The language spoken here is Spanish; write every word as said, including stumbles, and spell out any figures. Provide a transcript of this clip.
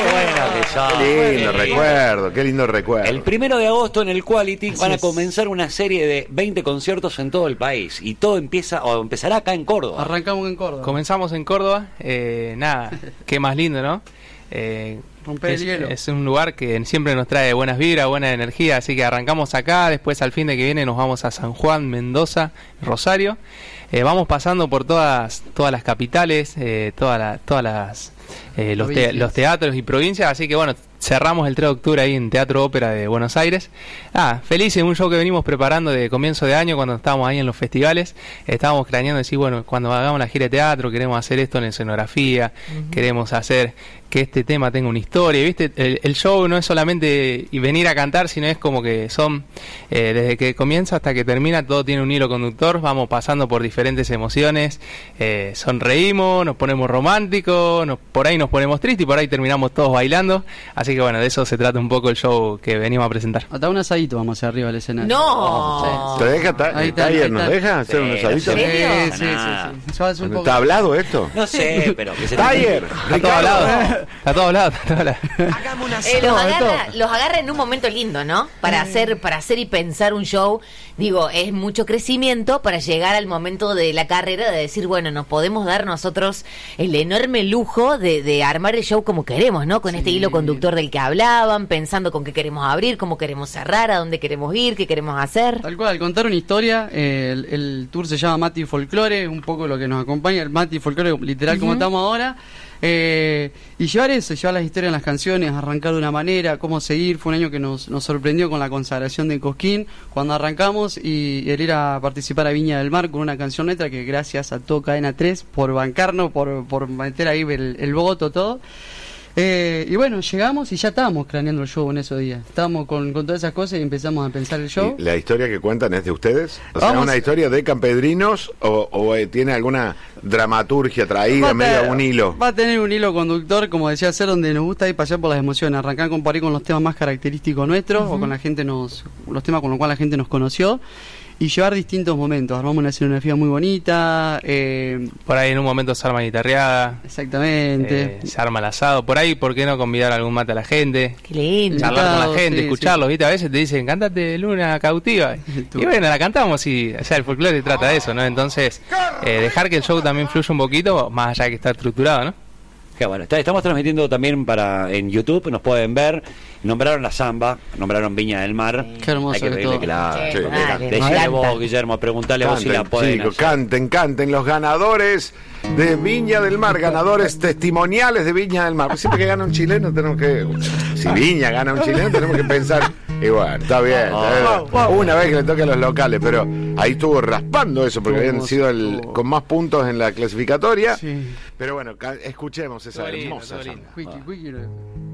bueno que sos. Qué lindo recuerdo, qué lindo recuerdo. El primero de agosto en el Quality Así van a es. comenzar una serie de veinte conciertos en todo el país. Y todo empieza, o empezará acá en Córdoba. Arrancamos en Córdoba. Comenzamos en Córdoba, eh, nada, qué más lindo, ¿no? Eh, Romper el es, hielo. es un lugar que siempre nos trae buenas vibras, buena energía, así que arrancamos acá, después al fin de que viene nos vamos a San Juan, Mendoza, Rosario. Eh, vamos pasando por todas todas las capitales, eh, todas la, todas las eh, los, te, los teatros y provincias, así que bueno, cerramos el tres de octubre ahí en Teatro Ópera de Buenos Aires. Ah, felices, un show que venimos preparando de comienzo de año cuando estábamos ahí en los festivales. Estábamos craneando decir, bueno, cuando hagamos la gira de teatro queremos hacer esto en escenografía, uh-huh. queremos hacer que este tema tenga una historia, ¿viste? El, el show no es solamente venir a cantar, sino es como que son, eh, desde que comienza hasta que termina, todo tiene un hilo conductor, vamos pasando por diferentes emociones, eh, sonreímos, nos ponemos románticos, nos, por ahí nos ponemos tristes y por ahí terminamos todos bailando, así que bueno, de eso se trata un poco el show que venimos a presentar. Hasta un asadito vamos hacia arriba del escenario. ¡No! ¿Te deja, ta- Ahí está, Taller, ahí nos está. deja hacer Sí, un asadito? ¿en serio? Sí, sí, sí, Nada. sí. Eso es un poco- ¿Está hablado esto? No sé, pero que se Taller, Está todo hablado, está todo hablado, está todo hablado. Eh, los, No, agarra, esto- los agarra en un momento lindo, ¿no? Para hacer, para hacer y pensar un show. Digo, es mucho crecimiento para llegar al momento de la carrera de decir, bueno, nos podemos dar nosotros el enorme lujo de, de armar el show como queremos, ¿no? Con Sí. este hilo conductor del que hablaban, pensando con qué queremos abrir, cómo queremos cerrar, a dónde queremos ir, qué queremos hacer. Tal cual, contar una historia, eh, el, el tour se llama Mati Folklore, un poco lo que nos acompaña, el Mati Folklore literal como Ujú. estamos ahora, eh, y llevar eso, llevar las historias en las canciones, arrancar de una manera, cómo seguir, fue un año que nos, nos sorprendió con la consagración de Cosquín, cuando arrancamos y, y el ir a participar a Viña del Mar con una canción nuestra que gracias a todo Cadena tres por bancarnos, por, por meter ahí el, el voto, todo. Eh, y bueno, llegamos y ya estábamos craneando el show en esos días. Estábamos con, con todas esas cosas y empezamos a pensar el show. ¿Y la historia que cuentan es de ustedes? O sea, ¿es Vamos. una historia de campedrinos o, o, eh, tiene alguna dramaturgia Va traída, a medio tener- un hilo? Va a tener un hilo conductor, como decía hacer, donde nos gusta ir pasar por las emociones. Arrancar con por ahí con los temas más característicos nuestros, o con la gente nos, los temas con los cuales la gente nos conoció. Y llevar distintos momentos. Armamos una escenografía muy bonita. Eh, Por ahí en un momento se arma guitarreada, exactamente. eh, se arma el asado, por ahí, ¿por qué no convidar algún mate a la gente? Qué lindo. Charlar con Invitados, la gente, sí, escucharlos, ¿viste? A veces te dicen, cántate Luna Cautiva. Y bueno, la cantamos y, o sea, el folclore trata de eso, ¿no? Entonces, eh, dejar que el show también fluya un poquito, más allá de que está estructurado, ¿no? Que bueno, está- estamos transmitiendo también para en YouTube, nos pueden ver. Nombraron la Zamba, nombraron Viña del Mar. Qué hermoso Hay que que pedirle todo. que la Sí, Sí, dale, decile me vos, encanta. Guillermo, preguntale vos si la Canten, pueden chicos, hacer. canten, canten los ganadores de Viña del Mar, ganadores testimoniales de Viña del Mar. Siempre que gana un chileno tenemos que, si Viña gana un chileno tenemos que pensar, y bueno, está bien, está bien. Una vez que le toque a los locales, pero ahí estuvo raspando eso porque Estuvo habían hermoso, sido el, estuvo. con más puntos en la clasificatoria. Sí. Pero bueno, ca- escuchemos esa Todo lindo, hermosa todo lindo. samba. Wiki, wiki,